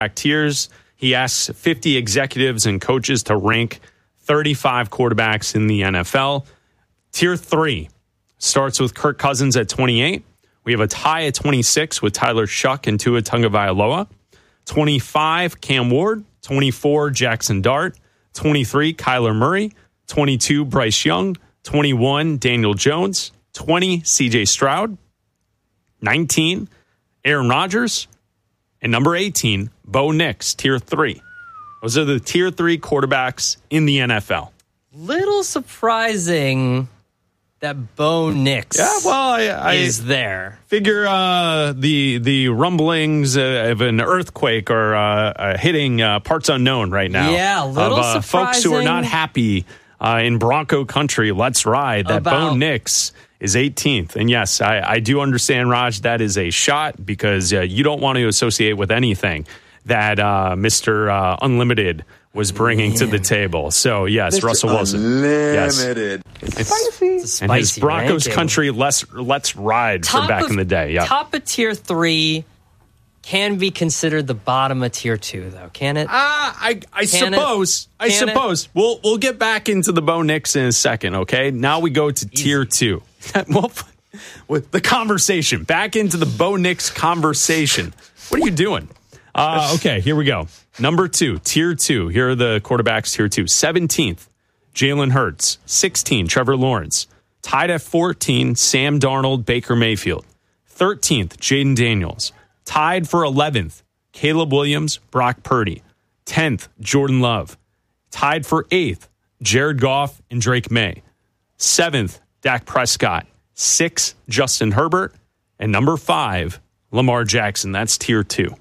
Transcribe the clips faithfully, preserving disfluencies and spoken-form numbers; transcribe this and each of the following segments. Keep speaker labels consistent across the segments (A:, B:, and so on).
A: tiers. He asks fifty executives and coaches to rank thirty-five quarterbacks in the N F L. Tier three starts with Kirk Cousins at twenty-eight. We have a tie at twenty-six with Tyler Shuck and Tua Tagovailoa. twenty-five, Cam Ward. twenty-four, Jackson Dart. twenty-three, Kyler Murray. twenty-two, Bryce Young. twenty-one, Daniel Jones. twenty, C J Stroud. nineteen, Aaron Rodgers. And number eighteen, Bo Nix, tier three. Those are the tier three quarterbacks in the N F L.
B: Little surprising that Bo Nix
A: yeah, well, I, I
B: is there.
A: Figure uh, the the rumblings uh, of an earthquake are uh, uh, hitting uh, parts unknown right now.
B: Yeah, a little
A: of, uh, folks who are not happy uh, in Bronco country. Let's ride. That
B: About-
A: Bo Nix is eighteenth. And yes, I, I do understand, Raj, that is a shot because uh, you don't want to associate with anything that uh, Mister Uh, Unlimited was bringing Man. to the table. So, yes, Mister Russell Wilson.
C: Unlimited.
A: Yes.
C: It's spicy.
B: It's
A: And his Broncos
B: ranking.
A: country, let's, let's ride
B: Top
A: from back
B: of,
A: in the day. Yep.
B: Top of tier three can be considered the bottom of tier two, though, can it?
A: Uh, I, I
B: Can
A: suppose.
B: it?
A: I
B: Can
A: suppose. We'll we'll get back into the Bo Nix in a second, okay? Now we go to
B: Easy.
A: tier two. well, with the conversation. Back into the Bo Nix conversation. What are you doing? Uh, okay, here we go. Number two, tier two. Here are the quarterbacks, tier two. seventeenth, Jalen Hurts. sixteen, Trevor Lawrence. Tied at fourteen, Sam Darnold, Baker Mayfield. thirteenth, Jaden Daniels. Tied for eleventh, Caleb Williams, Brock Purdy. tenth, Jordan Love. Tied for eighth, Jared Goff and Drake May. seventh, Dak Prescott. sixth, Justin Herbert. And number five, Lamar Jackson. That's tier two.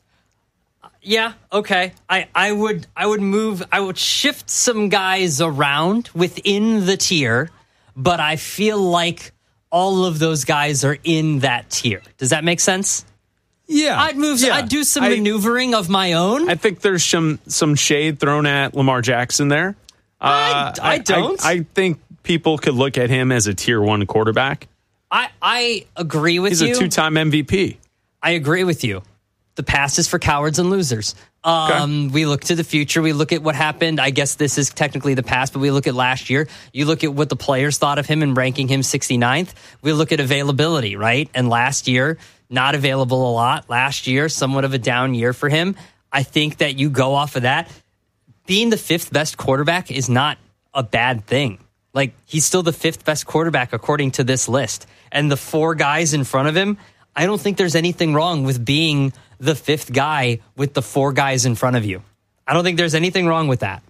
B: Yeah, okay. I, I would I would move I would shift some guys around within the tier, but I feel like all of those guys are in that tier. Does that make sense?
A: Yeah.
B: I'd move
A: yeah.
B: I'd do some
A: I,
B: maneuvering of my own.
A: I think there's some some shade thrown at Lamar Jackson there. Uh,
B: I, I don't.
A: I, I think people could look at him as a tier one quarterback.
B: I, I agree with
A: He's
B: you.
A: a two-time M V P.
B: I agree with you. The past is for cowards and losers. Um, okay. We look to the future. We look at what happened. I guess this is technically the past, but we look at last year. You look at what the players thought of him and ranking him sixty-ninth. We look at availability, right? And last year, not available a lot. Last year, somewhat of a down year for him. I think that you go off of that. Being the fifth best quarterback is not a bad thing. Like, he's still the fifth best quarterback according to this list. And the four guys in front of him, I don't think there's anything wrong with being the fifth guy with the four guys in front of you. I don't think there's anything wrong with that.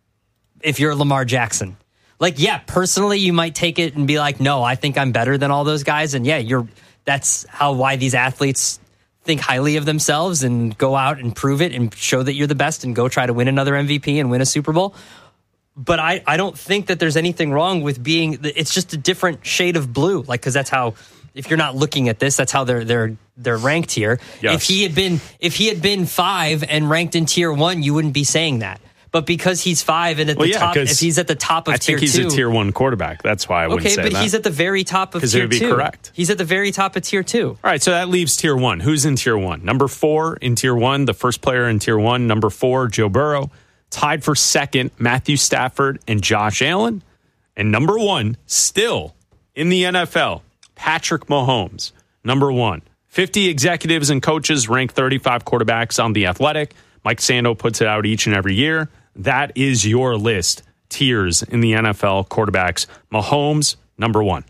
B: If you're Lamar Jackson. Like, yeah, personally, you might take it and be like, no, I think I'm better than all those guys. And yeah, you're that's how why these athletes think highly of themselves and go out and prove it and show that you're the best and go try to win another M V P and win a Super Bowl. But I, I don't think that there's anything wrong with being, it's just a different shade of blue. Like, because that's how, if you're not looking at this, that's how they're they're they're ranked here.
A: Yes.
B: If he had been if he had been five and ranked in tier one, you wouldn't be saying that. But because he's five and at
A: well,
B: the
A: yeah,
B: top, if he's at the top of
A: I
B: tier
A: think he's
B: two,
A: a tier one quarterback. That's why I wouldn't
B: okay,
A: say
B: but
A: that.
B: he's at the very top of tier
A: it would be
B: two.
A: Correct.
B: He's at the very top of tier two.
A: All right, so that leaves tier one. Who's in tier one? Number four in tier one, the first player in tier one. Number four, Joe Burrow. Tied for second, Matthew Stafford and Josh Allen. And number one, still in the N F L, Patrick Mahomes. Number one. fifty executives and coaches rank thirty-five quarterbacks on The Athletic. Mike Sando puts it out each and every year. That is your list. Tiers in the N F L quarterbacks. Mahomes, number one.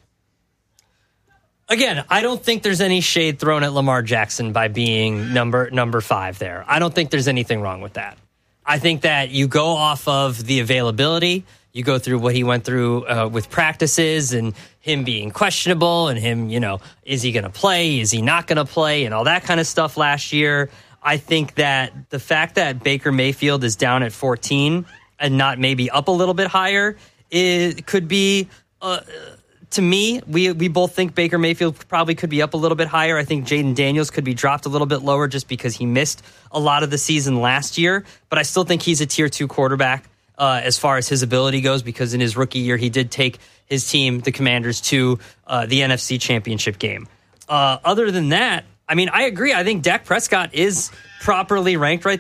B: Again, I don't think there's any shade thrown at Lamar Jackson by being number number five there. I don't think there's anything wrong with that. I think that you go off of the availability. You go through what he went through uh, with practices and him being questionable and him, you know, is he going to play? Is he not going to play? And all that kind of stuff last year. I think that the fact that Baker Mayfield is down at fourteen and not maybe up a little bit higher, it could be, uh, to me, we we both think Baker Mayfield probably could be up a little bit higher. I think Jaden Daniels could be dropped a little bit lower just because he missed a lot of the season last year. But I still think he's a tier two quarterback uh, as far as his ability goes, because in his rookie year, he did take his team, the Commanders, to uh, the N F C Championship game. Uh, other than that, I mean, I agree. I think Dak Prescott is properly ranked right